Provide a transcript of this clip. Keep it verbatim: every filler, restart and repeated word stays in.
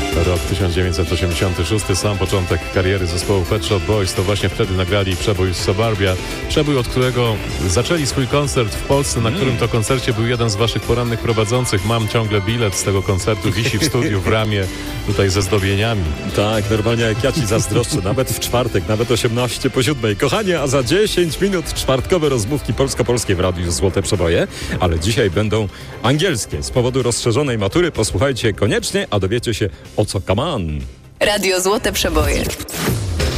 Rok tysiąc dziewięćset osiemdziesiąty szósty, sam początek kariery zespołu Pet Shop Boys. To właśnie wtedy nagrali przebój z Suburbia. Przebój, od którego zaczęli swój koncert w Polsce, na mm. którym to koncercie był jeden z waszych porannych prowadzących. Mam ciągle bilet z tego koncertu, wisi w studiu w ramie, tutaj ze zdobieniami. Tak, normalnie jak ja ci zazdroszczę, nawet w czwartek, nawet osiemnaście po siódmej. Kochanie, a za dziesięć minut czwartkowe rozmówki polsko-polskie w Radiu Złote Przeboje, ale dzisiaj będą angielskie. Z powodu rozszerzonej matury posłuchajcie koniecznie, a dowiecie się o co come on. Radio Złote Przeboje.